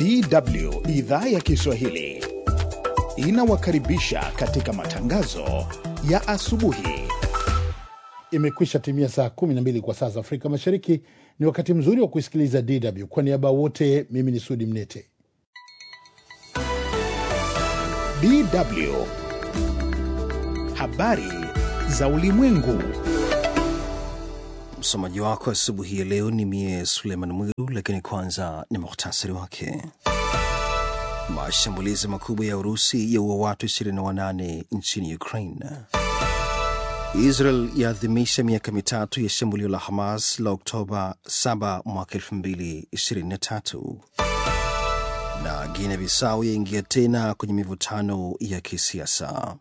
DW idhaa ya Kiswahili inawakaribisha katika matangazo ya asubuhi. Imekwisha timia saa 12 kwa saa za Afrika Mashariki. Ni wakati mzuri wa kusikiliza DW. Kwa niaba wote, mimi ni Sudi Mnete. DW habari za ulimwengu. Msomaji wako asubuhi ya leo ni mie Suleiman Mwiru, lakini kwanza ni muhtasari wake. Mashambulizi makubwa ya Urusi yaua watu 28 nchini Ukraine. Israel yaadhimisha miaka mitatu ya shambulio la Hamas la Oktoba 7 mwaka 2023. Na Guinea Bissau yaingia tena kwenye mivutano ya kisiasa.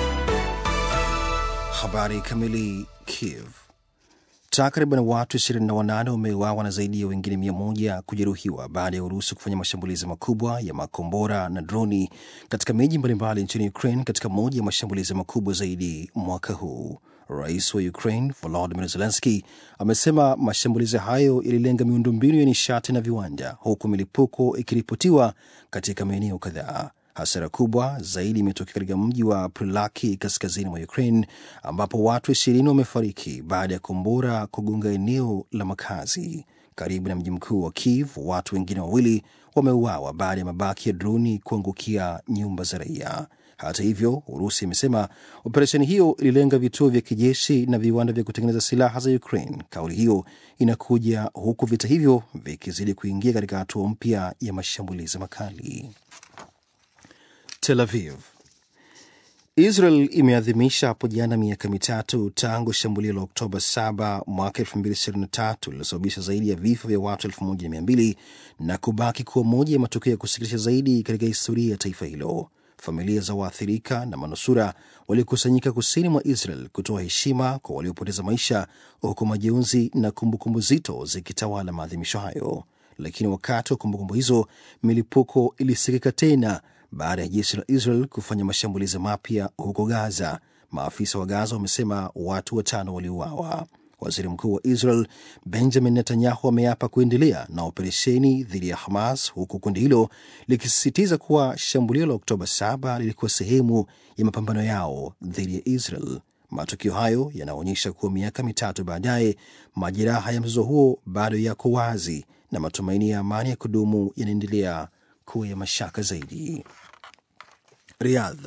Habari kamili. Kiev. Takriban watu 28 wameuawa na zaidi ya wengine 100 kujeruhiwa baada ya Urusi kufanya mashambulizi makubwa ya makombora na droni katika miji mbalimbali nchini Ukraine, katika moja ya mashambulizi makubwa zaidi mwaka huu. Rais wa Ukraine Volodymyr Zelensky amesema mashambulizi hayo yalilenga miundombinu ya nishati na viwanda, huku milipuko ikiripotiwa katika maeneo kadhaa. Hasara kubwa zaidi imetokea katika mji wa Prilaki kaskazini mwa Ukraine, ambapo watu 20 wamefariki baada ya kombora kugonga eneo la makazi. Karibu na mji mkuu wa Kiev, watu wengine 2 wameuawa baada ya mabaki ya droni kuangukia nyumba za raia. Hata hivyo, Urusi imesema operesheni hiyo ililenga vituo vya kijeshi na viwanda vya kutengeneza silaha za Ukraine. Kauli hiyo inakuja huku vita hivyo vikizidi kuingia katika hatua mpya ya mashambulizi makali. Tel Aviv. Israel imeadhimisha hapo jana miaka mitatu tangu shambulio la Oktoba 7 mwaka 2023 lililosababisha zaidi ya vifo vya watu 1200 na kubaki kuwa moja ya matukio ya kusikitisha zaidi katika historia ya taifa hilo. Familia za waathirika na manusura walikusanyika kusini mwa Israel kutoa heshima kwa waliopoteza maisha, huku majonzi na kumbukumbu zito zikitawala maadhimisho hayo. Lakini wakati wa kumbukumbu hizo, milipuko ilisikika tena baada ya jeshi la Israel kufanya mashambulizi mapya huko Gaza. Maafisa wa Gaza wamesema watu 5 waliuawa. Waziri Mkuu wa Israel Benjamin Netanyahu ameapa kuendelea na operesheni dhidi ya Hamas, huku kundi hilo likisisitiza kuwa shambulio la Oktoba 7 lilikuwa sehemu ya mapambano yao dhidi ya Israel. Matukio hayo yanaonyesha kuwa miaka mitatu baadaye, majeraha ya mzozo huo bado yako wazi na matumaini ya amani ya kudumu yanaendelea kuwa ya mashaka zaidi. Riyadh.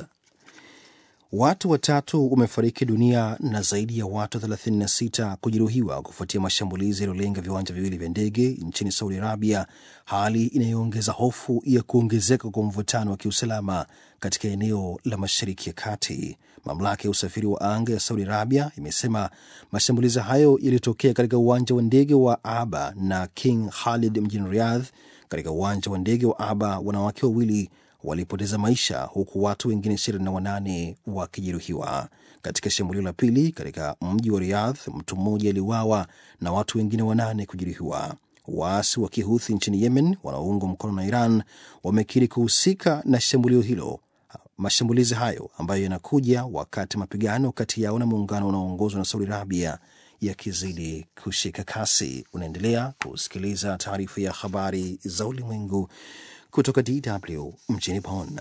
Watu 3 wamefariki dunia na zaidi ya watu 36 kujeruhiwa kufuatia mashambulizi yaliyolenga viwanja viwili vya ndege nchini Saudi Arabia, hali inayoongeza hofu ya kuongezeka kwa mvutano wa kiusalama katika eneo la Mashariki ya Kati. Mamlaka ya usafiri wa anga ya Saudi Arabia imesema mashambulizi hayo yalitokea katika uwanja wa ndege wa Aba na King Khalid mjini Riyadh. Katika uwanja wa ndege wa Aba, wanawake 2 walipoteza maisha huku watu wengine 28 wakijeruhiwa. Katika shambulio la pili katika mji wa Riyadh, mtu mmoja aliuawa na watu wengine 8 kujeruhiwa. Waasi wa Kihuthi nchini Yemen wanaoungwa mkono na Iran wamekiri kuhusika na shambulio hilo. Mashambulizi hayo ambayo yanakuja wakati mapigano kati yao na muungano unaoongozwa na Saudi Arabia yakizidi kushika kasi. Unaendelea kusikiliza taarifa ya habari za ulimwengu kutoka DW mjini Bonn.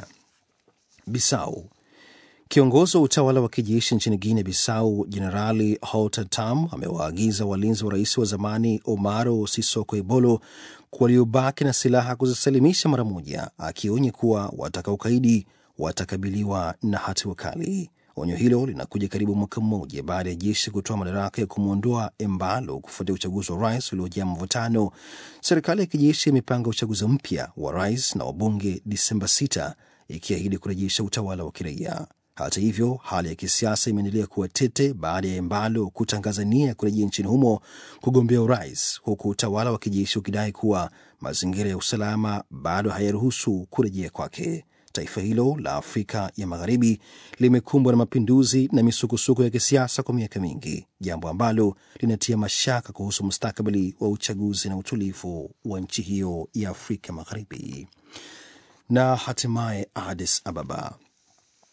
Bissau. Kiongozi wa utawala wa kijeshi nchini Guinea Bissau, Jenerali Houghton Tamm, amewaagiza walinzi wa rais wa zamani Omaro Sissoko Embalo waliobaki na silaha kuzisalimisha mara moja, akionya kuwa watakaokaidi watakabiliwa na hatua kali. Onyo hilo linakuja karibu mwaka mmoja baada ya jeshi kutoa madaraka ya kumwondoa Embalo kufuatia uchaguzi wa rais uliojaa mvutano. Serikali ya kijeshi imepanga uchaguzi mpya wa rais na wabunge Disemba 6, ikiahidi kurejesha utawala wa kiraia. Hata hivyo, hali ya kisiasa imeendelea kuwa tete baada ya Embalo kutangaza nia ya kurejea nchini humo kugombea urais, huku utawala wa kijeshi ukidai kuwa mazingira ya usalama bado hayaruhusu kurejea kwake. Taifa hilo la Afrika ya Magharibi limekumbwa na mapinduzi na misukosuko ya kisiasa kwa miaka mingi, jambo ambalo linatia mashaka kuhusu mustakabali wa uchaguzi na utulivu wa nchi hiyo ya Afrika Magharibi. Na hatimaye Addis Ababa.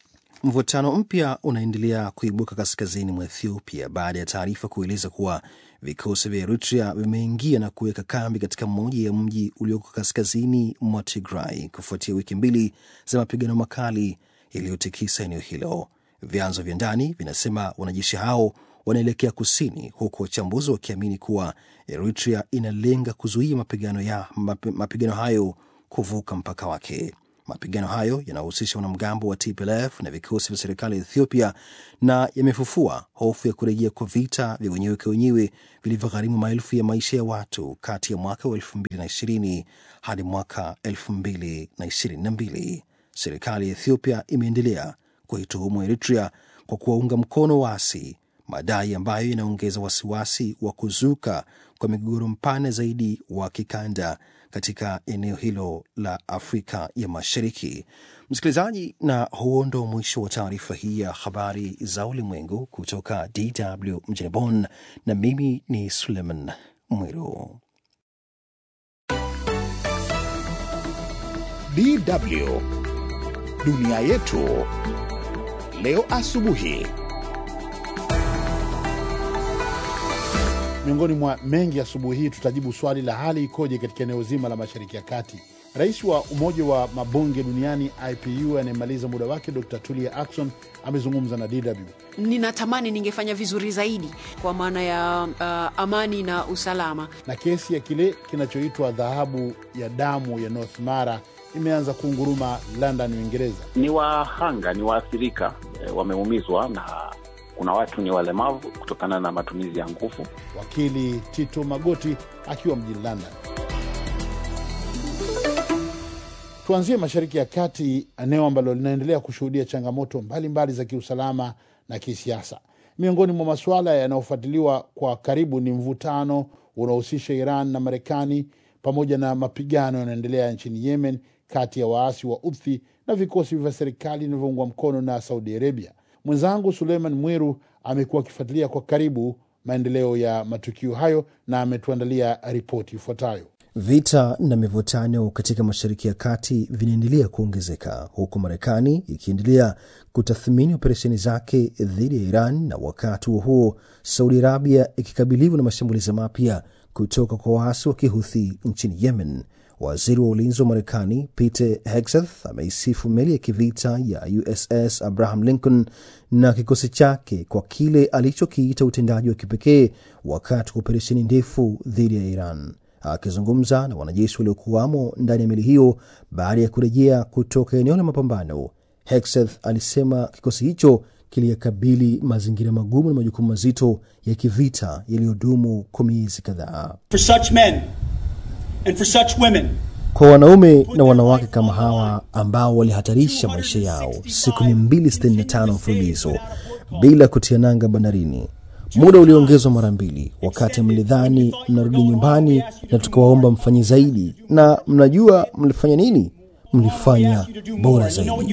Mvutano mpya unaendelea kuibuka kaskazini mwa Ethiopia baada ya taarifa kueleza kuwa vikosi vya Eritrea vimeingia na kuweka kambi katika mmoja ya mji ulioko kaskazini mwa Tigray kufuatia wiki mbili za mapigano makali yaliyotikisa eneo hilo. Vyanzo vya ndani vinasema wanajeshi hao wanaelekea kusini, huku wachambuzi wakiamini kuwa Eritrea inalenga kuzuia mapigano hayo kuvuka mpaka wake. Mapigano hayo yanahusisha wanamgambo wa TPLF na vikosi vya serikali ya Ethiopia na yamefufua hofu ya kurejea kwa vita vya wenyewe kwa wenyewe vilivyogharimu maelfu ya maisha ya watu kati ya mwaka wa 2020 hadi mwaka 2022. Serikali ya Ethiopia imeendelea kuituhumu Eritrea kwa kuwaunga mkono waasi, madai ambayo yanaongeza wasiwasi wa kuzuka kwa migogoro mpana zaidi wa kikanda katika eneo hilo la Afrika ya Mashariki. Msikilizaji, na huo ndo mwisho wa taarifa hii ya habari za ulimwengu kutoka DW mjini Bonn, na mimi ni Suleiman Mwiru. DW Dunia Yetu leo asubuhi. Miongoni mwa mengi asubuhi hii tutajibu swali la hali ikoje katika eneo zima la Mashariki ya Kati. Rais wa Umoja wa Mabunge Duniani IPU anayemaliza muda wake Dr. Tulia Ackson amezungumza na DW. Ninatamani ningefanya vizuri zaidi kwa maana ya amani na usalama. Na kesi ya kile kinachoitwa dhahabu ya damu ya North Mara imeanza kunguruma London, Uingereza. Ni wahanga, ni waathirika, wameumizwa na kuna watu ni walemavu kutokana na matumizi ya nguvu. Wakili Tito Magoti akiwa mjini London. Tuanzie Mashariki ya Kati, eneo ambalo linaendelea kushuhudia changamoto mbalimbali za kiusalama na kisiasa. Miongoni mwa masuala yanayofuatiliwa kwa karibu ni mvutano unaohusisha Iran na Marekani pamoja na mapigano yanayoendelea nchini Yemen kati ya waasi wa Houthi na vikosi vya serikali vinavyoungwa mkono na Saudi Arabia. Mwenzangu Suleiman Mwiru amekuwa akifuatilia kwa karibu maendeleo ya matukio hayo na ametuandalia ripoti ifuatayo. Vita na mivutano katika Mashariki ya Kati vinaendelea kuongezeka, huku Marekani ikiendelea kutathmini operesheni zake dhidi ya Iran, na wakati huo Saudi Arabia ikikabiliwa na mashambulizi mapya kutoka kwa waasi wa Kihuthi nchini Yemen. Waziri wa ulinzi wa Marekani Pete Hegseth ameisifu meli ya kivita ya USS Abraham Lincoln na kikosi chake kwa kile alichokiita utendaji wa kipekee wakati wa operesheni ndefu dhidi ya Iran. Akizungumza na wanajeshi waliokuwamo ndani ya meli hiyo baada ya kurejea kutoka eneo la mapambano, Hegseth alisema kikosi hicho kiliyakabili mazingira magumu na majukumu mazito ya kivita yaliyodumu kwa miezi kadhaa. For such men and for such women, kwa wanaume na wanawake kama hawa ambao walihatarisha maisha yao siku 265 mfululizo bila kutia nanga bandarini, muda uliongezwa mara 2, wakati mlidhani mnarudi nyumbani na tukawaomba mfanye zaidi, na mnajua mlifanya nini? Mlifanya bora zaidi.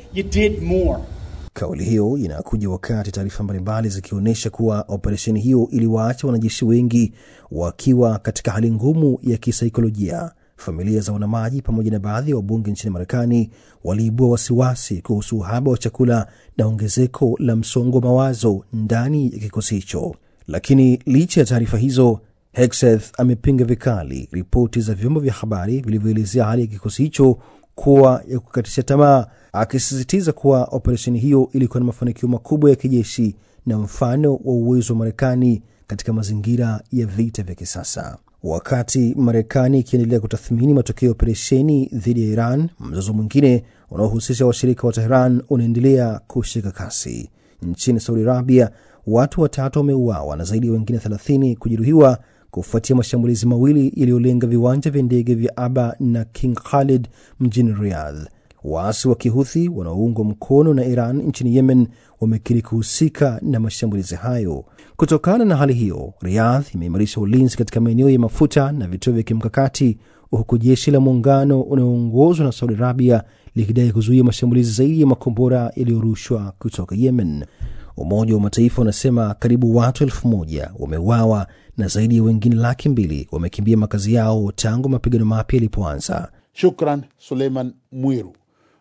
Kauli hiyo inakuja wakati taarifa mbalimbali zikionyesha kuwa operesheni hiyo iliwaacha wanajeshi wengi wakiwa katika hali ngumu ya kisaikolojia. Familia za wanamaji pamoja na baadhi ya wabunge nchini Marekani waliibua wasiwasi kuhusu uhaba wa chakula na ongezeko la msongo wa mawazo ndani ya kikosi hicho. Lakini licha ya taarifa hizo, Hegseth amepinga vikali ripoti za vyombo vya habari vilivyoelezea hali ya kikosi hicho kuwa ya kukatisha tamaa, akisisitiza kuwa operesheni hiyo ilikuwa na mafanikio makubwa ya kijeshi na mfano wa uwezo wa Marekani katika mazingira ya vita vya kisasa. Wakati Marekani ikiendelea kutathmini matokeo ya operesheni dhidi ya Iran, mzozo mwingine unaohusisha washirika wa Tehran unaendelea kushika kasi. Nchini Saudi Arabia, watu 3 wameuawa na zaidi ya wengine 30 kujeruhiwa kufuatia mashambulizi mawili yaliyolenga viwanja vya ndege vya Aba na King Khalid mjini Riyadh. Waasi wa Kihuthi wanaoungwa mkono na Iran nchini Yemen wamekiri kuhusika na mashambulizi hayo. Kutokana na hali hiyo, Riyadh imeimarisha ulinzi katika maeneo ya mafuta na vituo vya kimkakati, huku jeshi la muungano unaoongozwa na Saudi Arabia likidai kuzuia mashambulizi zaidi ya makombora yaliyorushwa kutoka Yemen. Umoja wa Mataifa unasema karibu watu 1000 wameuawa na zaidi ya wengine 200,000 wamekimbia makazi yao tangu mapigano mapya yalipoanza. Shukran Suleiman Mwiru.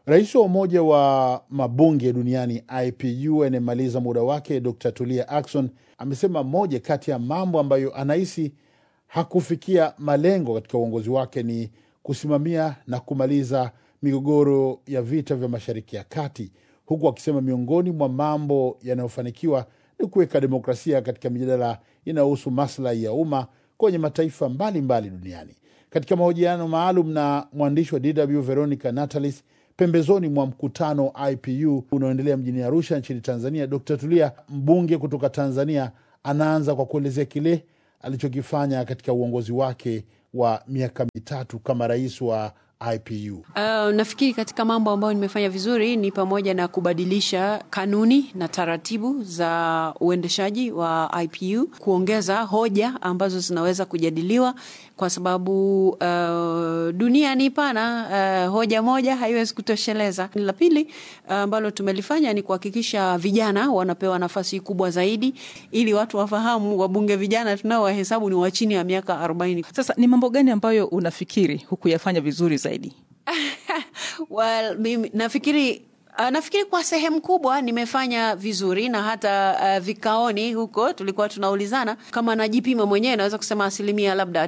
Rais wa Umoja wa Mabunge Duniani IPU anayemaliza muda wake Dr. Tulia Ackson amesema moja kati ya mambo ambayo anahisi hakufikia malengo katika uongozi wake ni kusimamia na kumaliza migogoro ya vita vya Mashariki ya Kati, huku akisema miongoni mwa mambo yanayofanikiwa ni kuweka demokrasia katika mijadala inayohusu maslahi ya umma kwenye mataifa mbalimbali duniani. Katika mahojiano maalum na mwandishi wa DW Veronica Natalis pembezoni mwa mkutano IPU unaoendelea mjini Arusha nchini Tanzania, Dr. Tulia, mbunge kutoka Tanzania, anaanza kwa kuelezea kile alichokifanya katika uongozi wake wa miaka mitatu kama rais wa IPU. Nafikiri katika mambo ambayo nimefanya vizuri ni pamoja na kubadilisha kanuni na taratibu za uendeshaji wa IPU, kuongeza hoja ambazo zinaweza kujadiliwa kwa sababu dunia ni pana, hoja moja haiwezi kutosheleza. La pili ambalo tumelifanya ni kuhakikisha vijana wanapewa nafasi kubwa zaidi ili watu wafahamu wabunge vijana tunaowahesabu ni wa chini ya miaka 40. Sasa ni mambo gani ambayo unafikiri hukuyafanya vizuri zaidi? Well, mimi nafikiri kwa sehemu kubwa nimefanya vizuri, na hata vikaoni huko tulikuwa tunaulizana kama najipima mwenyewe naweza kusema asilimia labda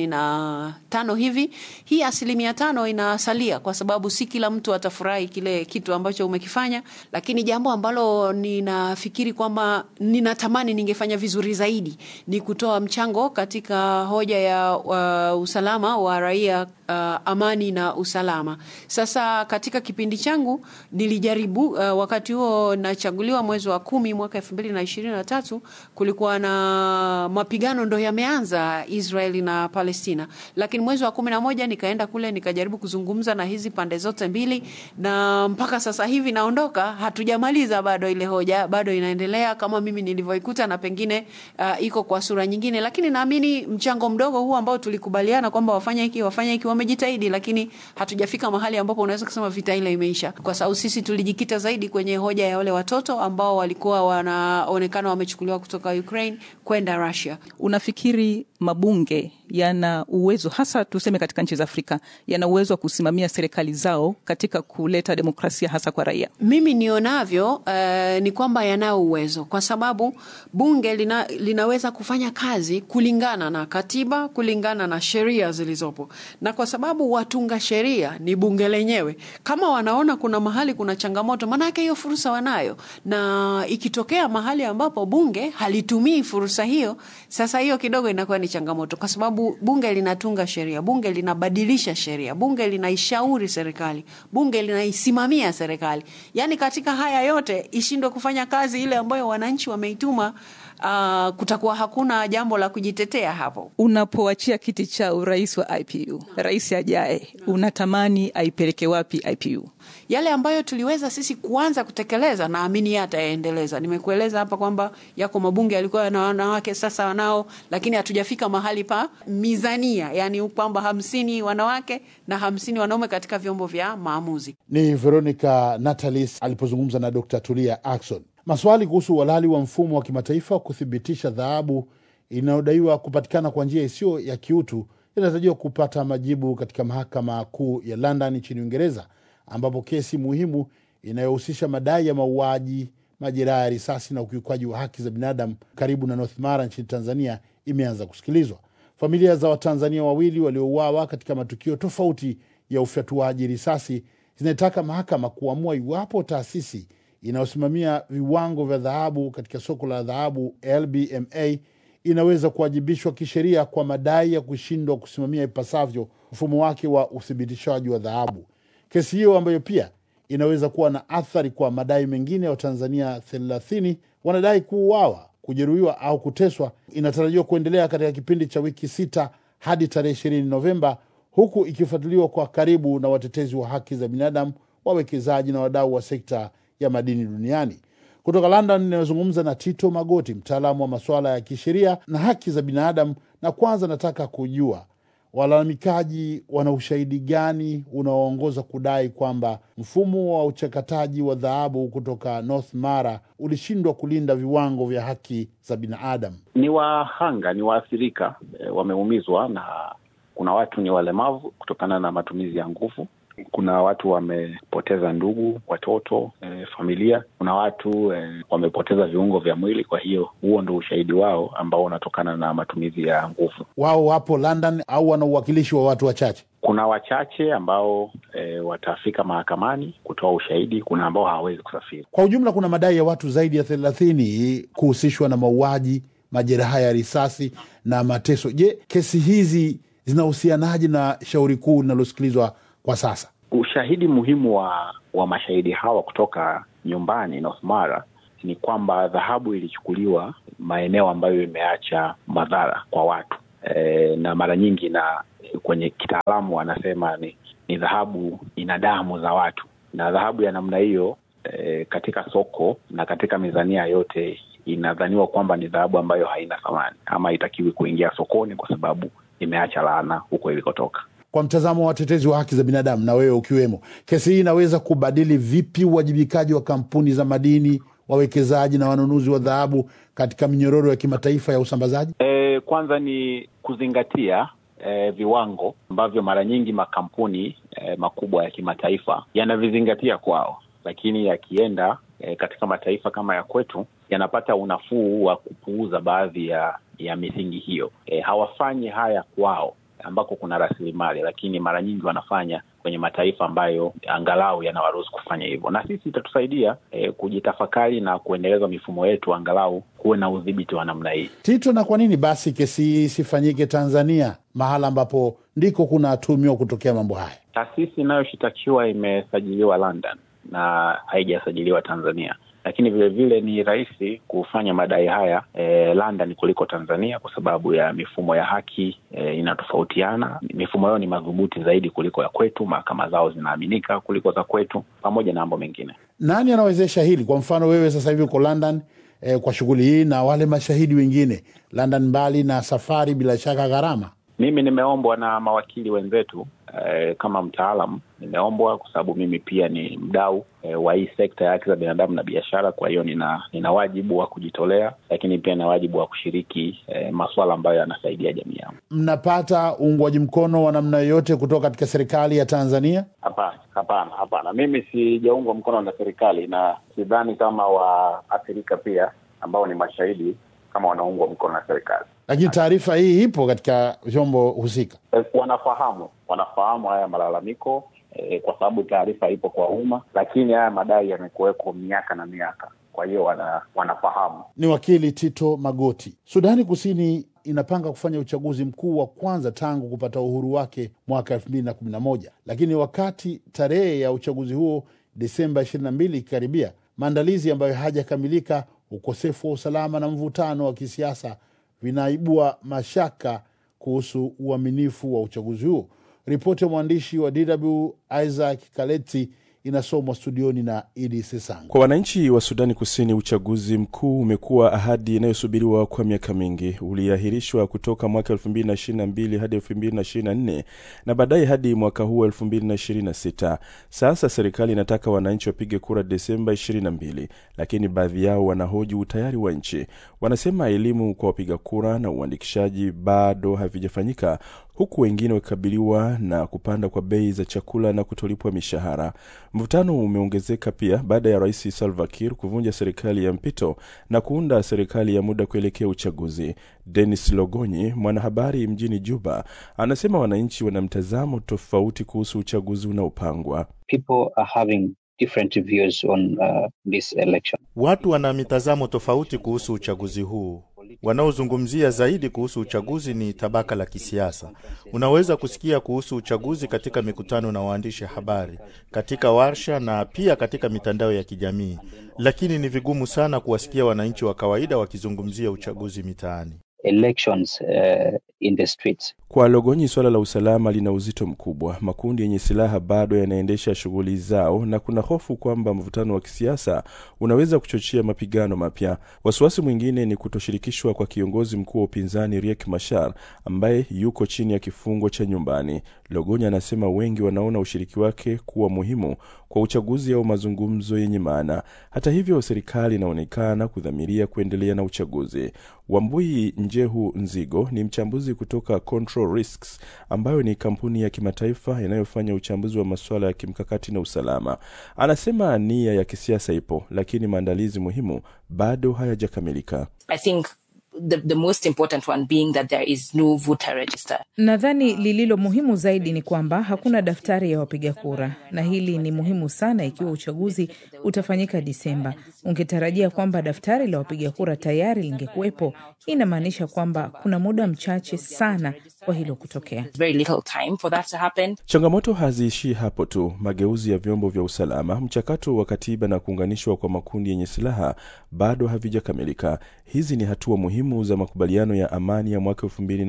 95 hivi. Hii asilimia 5 inasalia kwa sababu si kila mtu atafurahi kile kitu ambacho umekifanya, lakini jambo ambalo ninafikiri kwamba ninatamani ningefanya vizuri zaidi ni kutoa mchango katika hoja ya usalama wa raia, amani na usalama. Sasa katika kipindi changu nilijaribu, wakati huo nachaguliwa mwezi wa 10 mwaka 2023, kulikuwa na mapigano ndo yameanza Israeli na Palestina, lakini mwezi wa 11 nikaenda kule nikajaribu kuzungumza na hizi pande zote mbili, na mpaka sasa hivi naondoka hatujamaliza bado ile hoja, bado inaendelea kama mimi nilivyoikuta, na pengine iko kwa sura nyingine, lakini naamini mchango mdogo huu ambao tulikubaliana kwamba wafanya hiki wamejitahidi, lakini hatujafika mahali ambapo unaweza kusema vita ile imeisha, kwa sababu sisi tulijikita zaidi kwenye hoja ya wale watoto ambao walikuwa wanaonekana wamechukuliwa kutoka Ukraine kwenda Russia. Unafikiri mabunge yana uwezo, hasa tuseme katika nchi za Afrika, yana uwezo wa kusimamia serikali zao katika kuleta demokrasia hasa kwa raia? Mimi nionavyo ni kwamba yanao uwezo, kwa sababu bunge linaweza kufanya kazi kulingana na katiba, kulingana na sheria zilizopo, na kwa sababu watunga sheria ni bunge lenyewe, kama wanaona kuna mahali kuna changamoto, maana yake hiyo fursa wanayo, na ikitokea mahali ambapo bunge halitumii fursa hiyo, sasa hiyo kidogo inakuwa ni changamoto, kwa sababu bunge linatunga sheria, bunge linabadilisha sheria, bunge linaishauri serikali, bunge linaisimamia serikali. Yani katika haya yote ishindwe kufanya kazi ile ambayo wananchi wameituma, kutakuwa hakuna jambo la kujitetea hapo. Unapoachia kiti cha urais wa IPU, rais ajaye, unatamani aipeleke wapi IPU? Yale ambayo tuliweza sisi kuanza kutekeleza, naamini yataendeleza. Nimekueleza hapa kwamba yako mabunge yalikuwa na wanawake, sasa wanao, lakini hatujafika mahali pa mizania, yani kwamba 50 wanawake na 50 wanaume katika vyombo vya maamuzi. Ni Veronica Natalis alipozungumza na Dr. Tulia Ackson. Maswali kuhusu uhalali wa mfumo wa kimataifa kuthibitisha dhahabu inayodaiwa kupatikana kwa njia isiyo ya kiutu inatarajiwa kupata majibu katika mahakama kuu ya London nchini Uingereza, ambapo kesi muhimu inayohusisha madai ya mauaji, majeraha ya risasi na ukiukaji wa haki za binadamu karibu na North Mara nchini Tanzania imeanza kusikilizwa. Familia za Watanzania wawili waliouawa katika matukio tofauti ya ufyatuaji risasi zinataka mahakama kuamua iwapo taasisi inayosimamia viwango vya dhahabu katika soko la dhahabu LBMA inaweza kuwajibishwa kisheria kwa madai ya kushindwa kusimamia ipasavyo mfumo wake wa uthibitishaji wa dhahabu. Kesi hiyo ambayo pia inaweza kuwa na athari kwa madai mengine ya Watanzania 30 wanadai kuuawa, kujeruhiwa au kuteswa, inatarajiwa kuendelea katika kipindi cha wiki 6 hadi tarehe 20 Novemba, huku ikifuatiliwa kwa karibu na watetezi wa haki za binadamu, wawekezaji na wadau wa sekta ya madini duniani. Kutoka London ninazungumza na Tito Magoti, mtaalamu wa masuala ya kisheria na haki za binadamu, na kwanza nataka kujua walalamikaji wana ushahidi gani unaoongoza kudai kwamba mfumo wa uchakataji wa dhahabu kutoka North Mara ulishindwa kulinda viwango vya haki za binadamu? Ni wahanga, ni waathirika, wameumizwa, na kuna watu ni walemavu kutokana na matumizi ya nguvu, Kuna watu wamepoteza ndugu, watoto, familia. Kuna watu wamepoteza viungo vya mwili. Kwa hiyo huo ndio ushahidi wao ambao unatokana na matumizi ya nguvu. Wao wapo London au wana uwakilishi wa watu wachache? Kuna wachache ambao watafika mahakamani kutoa ushahidi. Kuna ambao hawawezi kusafiri. Kwa ujumla kuna madai ya watu zaidi ya 30 kuhusishwa na mauaji, majeraha ya risasi na mateso. Je, kesi hizi zinahusianaje na shauri kuu linalosikilizwa kwa sasa? Ushahidi muhimu wa mashahidi hawa kutoka nyumbani North Mara ni kwamba dhahabu ilichukuliwa maeneo ambayo imeacha madhara kwa watu. Na mara nyingi na kwenye kitaalamu wanasema ni dhahabu ina damu za watu. Na dhahabu ya namna hiyo katika soko na katika mizania yote inadhaniwa kwamba ni dhahabu ambayo haina thamani ama haitakiwi kuingia sokoni kwa sababu imeacha laana huko ilikotoka. Kwa mtazamo wa watetezi wa haki za binadamu na wewe ukiwemo, kesi hii inaweza kubadili vipi uwajibikaji wa kampuni za madini, wawekezaji na wanunuzi wa dhahabu katika minyororo ya kimataifa ya usambazaji? Kwanza ni kuzingatia viwango ambavyo mara nyingi makampuni makubwa ya kimataifa yanavizingatia kwao, lakini yakienda katika mataifa kama ya kwetu yanapata unafuu wa kupuuza baadhi ya misingi hiyo. Hawafanyi haya kwao ambako kuna rasilimali, lakini mara nyingi wanafanya kwenye mataifa ambayo angalau yanawaruhusu kufanya hivyo. Na sisi itatusaidia kujitafakari na kuendeleza mifumo yetu angalau kuwe na udhibiti wa namna hii. Tito, na kwa nini basi kesi hii isifanyike Tanzania, mahala ambapo ndiko kuna tumiwa kutokea mambo haya? Taasisi inayoshitakiwa imesajiliwa London na haijasajiliwa Tanzania. Lakini vile vile ni rahisi kufanya madai haya London kuliko Tanzania kwa sababu ya mifumo ya haki inatofautiana. Mifumo yao ni madhubuti zaidi kuliko ya kwetu, mahakama zao zinaaminika kuliko za kwetu, pamoja na mambo mengine. Nani anawezesha hili? Kwa mfano wewe sasa hivi uko London kwa shughuli hii, na wale mashahidi wengine London, mbali na safari, bila shaka gharama. Mimi nimeombwa na mawakili wenzetu kama mtaalamu, nimeombwa kwa sababu mimi pia ni mdau wa hii sekta ya haki za binadamu na biashara. Kwa hiyo nina wajibu wa kujitolea, lakini pia na wajibu wa kushiriki masuala ambayo yanasaidia jamii yangu. Mnapata uungwaji mkono wa namna yoyote kutoka katika serikali ya Tanzania? Hapana. Mimi sijaungwa mkono na serikali, na sidhani kama waathirika pia ambao ni mashahidi kama wanaungwa mkono na serikali. Lakini taarifa hii ipo katika vyombo husika. Wanafahamu haya malalamiko kwa sababu taarifa ipo kwa umma, lakini haya madai yamekuweko miaka na miaka. Kwa hiyo wanafahamu. Ni wakili Tito Magoti. Sudani Kusini inapanga kufanya uchaguzi mkuu wa kwanza tangu kupata uhuru wake mwaka 2011. Lakini wakati tarehe ya uchaguzi huo Desemba 22 ikikaribia, maandalizi ambayo hajakamilika, ukosefu wa usalama na mvutano wa kisiasa vinaibua mashaka kuhusu uaminifu wa uchaguzi huo. Ripoti ya mwandishi wa DW Isaac Kaleti inasomwa studioni na Idi Sesango. Kwa wananchi wa Sudani Kusini, uchaguzi mkuu umekuwa ahadi inayosubiriwa kwa miaka mingi. Uliahirishwa kutoka mwaka 2022 hadi 2024 na baadaye hadi mwaka huu 2026. Sasa serikali inataka wananchi wapige kura Desemba 22, lakini baadhi yao wanahoji utayari wa nchi. Wanasema elimu kwa wapiga kura na uandikishaji bado havijafanyika, huku wengine wakikabiliwa na kupanda kwa bei za chakula na kutolipwa mishahara. Mvutano umeongezeka pia baada ya Rais Salva Kiir kuvunja serikali ya mpito na kuunda serikali ya muda kuelekea uchaguzi. Dennis Logonyi, mwanahabari mjini Juba, anasema wananchi wana mtazamo tofauti kuhusu uchaguzi unaopangwa. People are having different views on this election. Watu wana mitazamo tofauti kuhusu uchaguzi huu. Wanaozungumzia zaidi kuhusu uchaguzi ni tabaka la kisiasa. Unaweza kusikia kuhusu uchaguzi katika mikutano na waandishi habari, katika warsha na pia katika mitandao ya kijamii, lakini ni vigumu sana kuwasikia wananchi wa kawaida wakizungumzia uchaguzi mitaani. Elections in the streets. Kwa Logonyi, swala la usalama lina uzito mkubwa. Makundi yenye silaha bado yanaendesha shughuli zao na kuna hofu kwamba mvutano wa kisiasa unaweza kuchochea mapigano mapya. Wasiwasi mwingine ni kutoshirikishwa kwa kiongozi mkuu wa upinzani Riek Machar ambaye yuko chini ya kifungo cha nyumbani. Logonyi anasema wengi wanaona ushiriki wake kuwa muhimu kwa uchaguzi au mazungumzo yenye maana. Hata hivyo, serikali inaonekana kudhamiria kuendelea na uchaguzi. Wambui Njehu Nzigo ni mchambuzi uchambuzi kutoka Control Risks, ambayo ni kampuni ya kimataifa inayofanya uchambuzi wa masuala ya kimkakati na usalama. Anasema nia ya kisiasa ipo, lakini maandalizi muhimu bado hayajakamilika. I think the most important one being that there is no voter register. Nadhani lililo muhimu zaidi ni kwamba hakuna daftari ya wapiga kura, na hili ni muhimu sana. Ikiwa uchaguzi utafanyika Disemba, ungetarajia kwamba daftari la wapiga kura tayari lingekuwepo. Inamaanisha kwamba kuna muda mchache sana kwa hilo kutokea. Very little time for that to happen. Changamoto haziishi hapo tu. Mageuzi ya vyombo vya usalama, mchakato wa katiba na kuunganishwa kwa makundi yenye silaha bado havijakamilika. Hizi ni hatua muhimu za makubaliano ya amani ya mwaka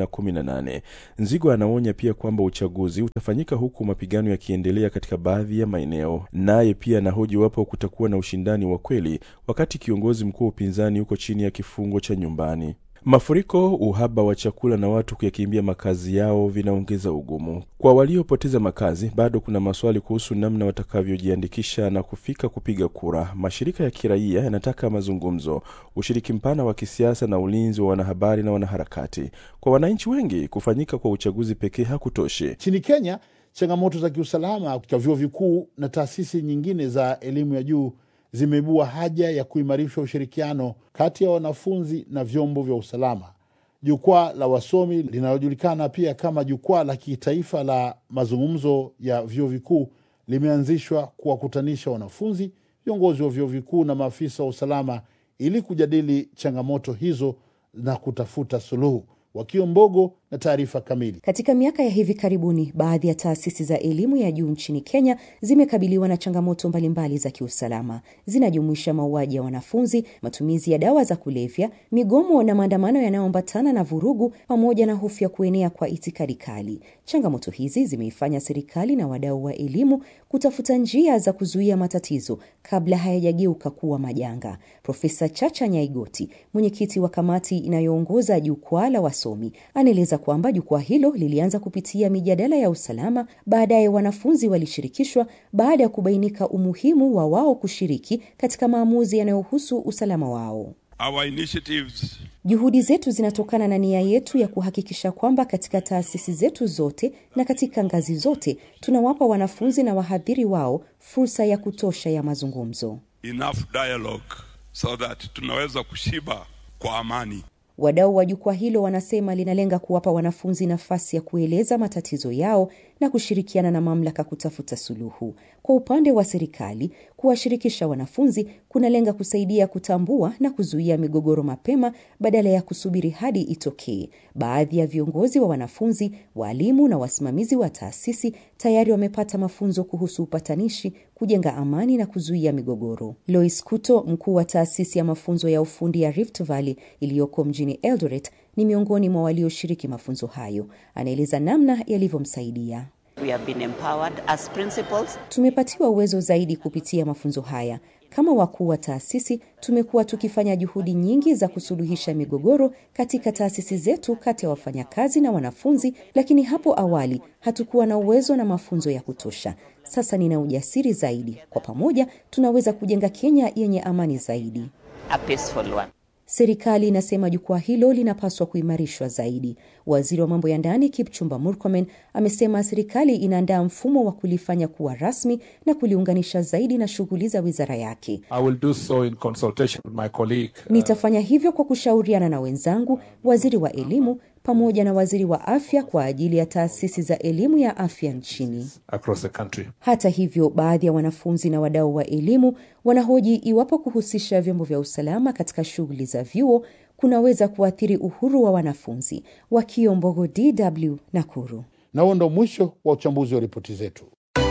2018. Nzigo anaonya pia kwamba uchaguzi utafanyika huku mapigano yakiendelea katika baadhi ya maeneo. Naye pia anahoji wapo kutakuwa na ushindani wa kweli wakati kiongozi mkuu upinzani yuko chini ya kifungo cha nyumbani. Mafuriko, uhaba wa chakula na watu kuyakimbia makazi yao vinaongeza ugumu. Kwa waliopoteza makazi, bado kuna maswali kuhusu namna watakavyojiandikisha na kufika kupiga kura. Mashirika ya kiraia yanataka mazungumzo, ushiriki mpana wa kisiasa na ulinzi wa wanahabari na wanaharakati. Kwa wananchi wengi, kufanyika kwa uchaguzi pekee hakutoshi. Nchini Kenya, changamoto za kiusalama katika vyuo vikuu na taasisi nyingine za elimu ya juu zimeibua haja ya kuimarisha ushirikiano kati ya wanafunzi na vyombo vya usalama. Jukwaa la wasomi linalojulikana pia kama jukwaa la kitaifa la mazungumzo ya vyuo vikuu limeanzishwa kuwakutanisha wanafunzi, viongozi wa vyuo vikuu na maafisa wa usalama ili kujadili changamoto hizo na kutafuta suluhu. Wakio Mbogo na taarifa kamili. Katika miaka ya hivi karibuni, baadhi ya taasisi za elimu ya juu nchini Kenya zimekabiliwa na changamoto mbalimbali za kiusalama. Zinajumuisha mauaji ya wanafunzi, matumizi ya dawa za kulevya, migomo na maandamano yanayoambatana na vurugu, pamoja na hofu ya kuenea kwa itikadi kali. Changamoto hizi zimeifanya serikali na wadau wa elimu kutafuta njia za kuzuia matatizo kabla hayajageuka kuwa majanga. Profesa Chacha Nyaigoti, mwenyekiti wa kamati inayoongoza jukwaa la wasomi, anaeleza kwamba jukwaa hilo lilianza kupitia mijadala ya usalama. Baadaye wanafunzi walishirikishwa baada ya kubainika umuhimu wa wao kushiriki katika maamuzi yanayohusu usalama wao. Our initiatives. Juhudi zetu zinatokana na nia yetu ya kuhakikisha kwamba katika taasisi zetu zote na katika ngazi zote tunawapa wanafunzi na wahadhiri wao fursa ya kutosha ya mazungumzo. Enough dialogue so that tunaweza kushiba kwa amani. Wadau wa jukwaa hilo wanasema linalenga kuwapa wanafunzi nafasi ya kueleza matatizo yao na kushirikiana na mamlaka kutafuta suluhu. Kwa upande wa serikali, kuwashirikisha wanafunzi kunalenga kusaidia kutambua na kuzuia migogoro mapema badala ya kusubiri hadi itokee. Baadhi ya viongozi wa wanafunzi, walimu na wasimamizi wa taasisi tayari wamepata mafunzo kuhusu upatanishi, kujenga amani na kuzuia migogoro. Lois Kuto, mkuu wa taasisi ya mafunzo ya ufundi ya Rift Valley iliyoko mjini Eldoret, ni miongoni mwa walioshiriki mafunzo hayo. Anaeleza namna yalivyomsaidia. We have been empowered as principals. Tumepatiwa uwezo zaidi kupitia mafunzo haya. Kama wakuu wa taasisi, tumekuwa tukifanya juhudi nyingi za kusuluhisha migogoro katika taasisi zetu kati ya wafanyakazi na wanafunzi, lakini hapo awali hatukuwa na uwezo na mafunzo ya kutosha. Sasa nina ujasiri zaidi. Kwa pamoja, tunaweza kujenga Kenya yenye amani zaidi. A peaceful one. Serikali inasema jukwaa hilo linapaswa kuimarishwa zaidi. Waziri wa mambo ya ndani Kipchumba Murkomen amesema serikali inaandaa mfumo wa kulifanya kuwa rasmi na kuliunganisha zaidi na shughuli za wizara yake. I will do so in consultation with my colleague. Nitafanya hivyo kwa kushauriana na wenzangu, waziri wa elimu pamoja na waziri wa afya kwa ajili ya taasisi za elimu ya afya nchini. Across the country. Hata hivyo, baadhi ya wanafunzi na wadau wa elimu wanahoji iwapo kuhusisha vyombo vya usalama katika shughuli za vyuo kunaweza kuathiri uhuru wa wanafunzi. Wakio Mbogo, DW, Nakuru. Na huo ndo mwisho wa uchambuzi wa ripoti zetu.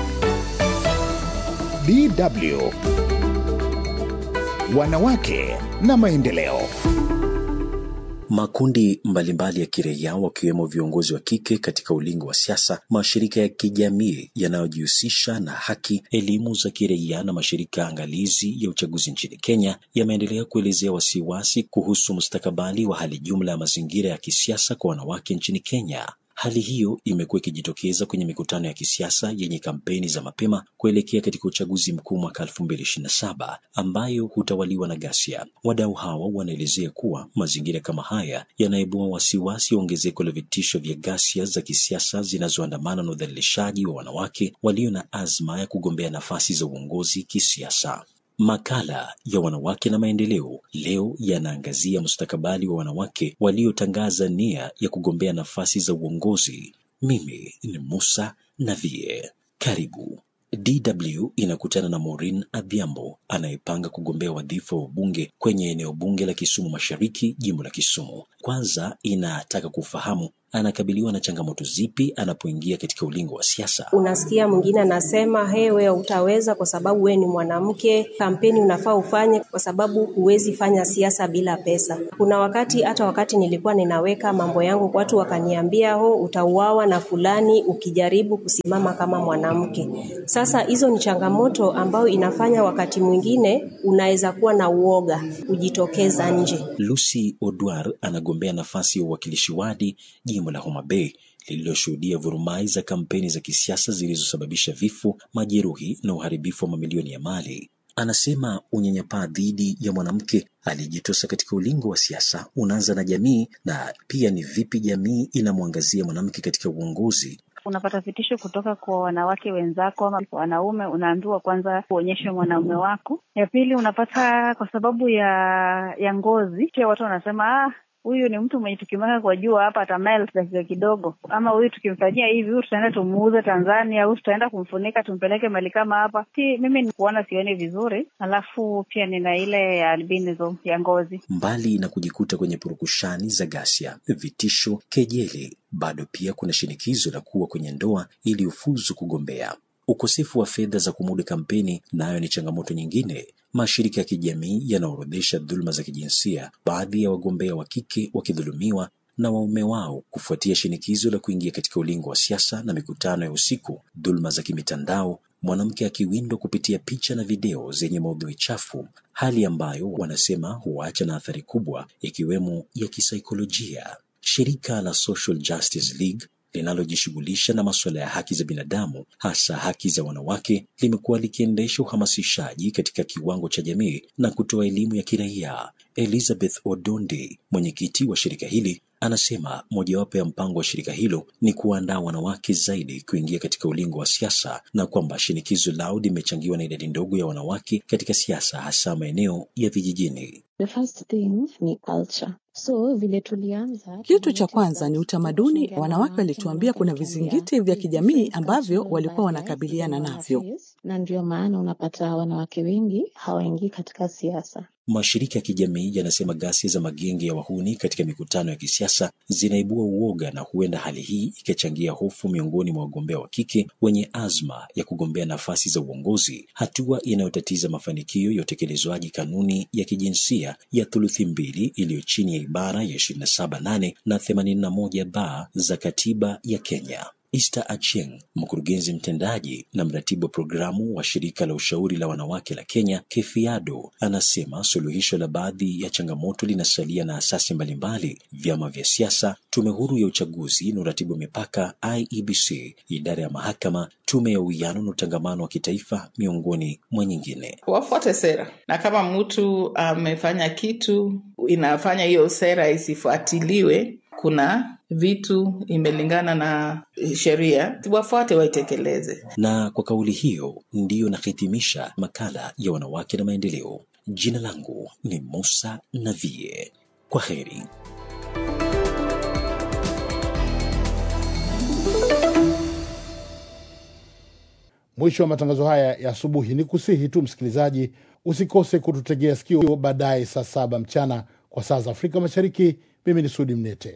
DW Wanawake na maendeleo. Makundi mbalimbali ya kiraia wakiwemo viongozi wa kike katika ulingo wa siasa, mashirika ya kijamii yanayojihusisha na haki, elimu za kiraia na mashirika angalizi ya uchaguzi nchini Kenya yameendelea kuelezea wasiwasi kuhusu mustakabali wa hali jumla ya mazingira ya kisiasa kwa wanawake nchini Kenya. Hali hiyo imekuwa ikijitokeza kwenye mikutano ya kisiasa yenye kampeni za mapema kuelekea katika uchaguzi mkuu mwaka 2027 ambayo hutawaliwa na ghasia. Wadau hawa wanaelezea kuwa mazingira kama haya yanaibua wasiwasi ongezeko la vitisho vya ghasia za kisiasa zinazoandamana na udhalilishaji wa wanawake walio na azma ya kugombea nafasi za uongozi kisiasa. Makala ya wanawake na maendeleo leo yanaangazia mustakabali wa wanawake waliotangaza nia ya kugombea nafasi za uongozi. Mimi ni Musa Navie. Karibu. DW inakutana na Maureen Adhiambo anayepanga kugombea wadhifa wa ubunge kwenye eneo bunge la Kisumu Mashariki, jimbo la Kisumu. Kwanza inataka kufahamu anakabiliwa na changamoto zipi anapoingia katika ulingo wa siasa. Unasikia mwingine anasema wewe utaweza kwa sababu wewe ni mwanamke, kampeni unafaa ufanye kwa sababu huwezi fanya siasa bila pesa. Kuna wakati nilikuwa ninaweka mambo yangu kwa watu wakaniambia utauawa na fulani ukijaribu kusimama kama mwanamke. Sasa hizo ni changamoto ambayo inafanya wakati mwingine unaweza kuwa na uoga kujitokeza nje. Lucy Odwar anagombea nafasi ya uwakilishi wadi jimbo la Homa Bay lililoshuhudia vurumai za kampeni za kisiasa zilizosababisha vifo, majeruhi na uharibifu wa mamilioni ya mali. Anasema unyanyapaa dhidi ya mwanamke aliyejitosa katika ulingo wa siasa unaanza na jamii, na pia ni vipi jamii inamwangazia mwanamke katika uongozi. Unapata vitisho kutoka kwa wanawake wenzako ama wanaume, unaambiwa kwanza kuonyeshe mwanaume wako. Ya pili unapata kwa sababu ya ngozi, pia watu wanasema huyu ni mtu mwenye tukimweka kwa jua hapa atamelt dakika kidogo, ama huyu tukimfanyia hivi huyu tutaenda tumuuze Tanzania, huyu tutaenda kumfunika tumpeleke mali kama hapa. Mimi ni kuona sioni vizuri, alafu pia nina ile ya albinism ya ngozi. Mbali na kujikuta kwenye purukushani za ghasia, vitisho, kejeli, bado pia kuna shinikizo la kuwa kwenye ndoa ili ufuzu kugombea. Ukosefu wa fedha za kumudu kampeni nayo ni changamoto nyingine. Mashirika ya kijamii yanaorodhesha dhuluma za kijinsia, baadhi ya wagombea wa kike wakidhulumiwa na waume wao kufuatia shinikizo la kuingia katika ulingo wa siasa na mikutano ya usiku. Dhuluma za kimitandao, mwanamke akiwindwa kupitia picha na video zenye maudhui chafu, hali ambayo wanasema huacha na athari kubwa ikiwemo ya kisaikolojia. Shirika la Social Justice League linalojishughulisha na masuala ya haki za binadamu, hasa haki za wanawake, limekuwa likiendesha uhamasishaji katika kiwango cha jamii na kutoa elimu ya kiraia. Elizabeth Odondi, mwenyekiti wa shirika hili, anasema mojawapo ya mpango wa shirika hilo ni kuandaa wanawake zaidi kuingia katika ulingo wa siasa, na kwamba shinikizo lao limechangiwa na idadi ndogo ya wanawake katika siasa, hasa maeneo ya vijijini. The first thing ni culture. So vile tulianza, kitu cha kwanza ni utamaduni. Wanawake walituambia kuna vizingiti vya kijamii ambavyo walikuwa wanakabiliana navyo, na ndio maana unapata wanawake wengi hawaingii katika siasa. Mashirika ya kijamii yanasema ghasia za magenge ya wahuni katika mikutano ya kisiasa zinaibua uoga, na huenda hali hii ikachangia hofu miongoni mwa wagombea wa kike wenye azma ya kugombea nafasi za uongozi, hatua inayotatiza mafanikio ya utekelezwaji kanuni ya kijinsia ya thuluthi mbili iliyo chini ya ibara ya 27(8) na 81(b) za katiba ya Kenya. Esther Achieng, mkurugenzi mtendaji na mratibu wa programu wa shirika la ushauri la wanawake la Kenya, Kefiado, anasema suluhisho la baadhi ya changamoto linasalia na asasi mbalimbali: vyama vya siasa, tume huru ya uchaguzi na uratibu mipaka IEBC, idara ya mahakama, tume ya uwiano na utangamano wa kitaifa, miongoni mwa nyingine. Wafuate sera, na kama mtu amefanya kitu inafanya hiyo sera isifuatiliwe, kuna vitu imelingana na sheria, wafuate waitekeleze. Na kwa kauli hiyo ndiyo nahitimisha makala ya wanawake na maendeleo. Jina langu ni Musa Navie. Kwa heri. Mwisho wa matangazo haya ya asubuhi. Ni kusihi tu msikilizaji usikose kututegea sikio baadaye saa 7 mchana kwa saa za Afrika Mashariki. Mimi ni Sudi Mnete.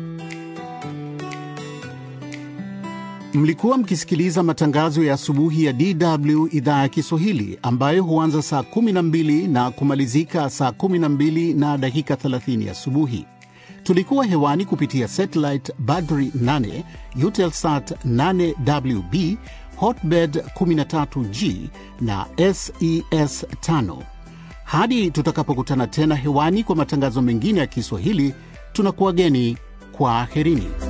Mlikuwa mkisikiliza matangazo ya asubuhi ya DW idhaa ya Kiswahili ambayo huanza saa 12 na kumalizika saa 12 na dakika 30 asubuhi. Tulikuwa hewani kupitia satellite Badri 8, Eutelsat 8WB, Hotbird 13G na SES 5. Hadi tutakapokutana tena hewani kwa matangazo mengine ya Kiswahili, tunakuwageni kwa aherini.